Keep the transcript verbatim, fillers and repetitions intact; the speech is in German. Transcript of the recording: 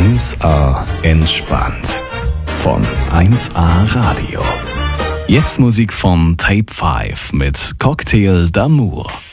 eins A entspannt von eins A Radio. Jetzt Musik von Tape fünf mit Cocktail d'Amour.